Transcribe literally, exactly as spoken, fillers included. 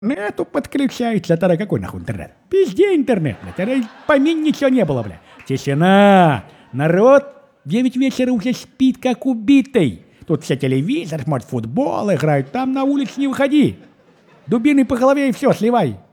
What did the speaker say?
Нету подключается, тогда какой нахуй интернет? Везде интернет, блядь, тогда и в помине ничего не было, блядь. Тишина! Народ в девять вечера уже спит, как убитый. Тут все телевизор, смотрят футбол, играют, там на улицу не выходи. Дубиной по голове и все, сливай.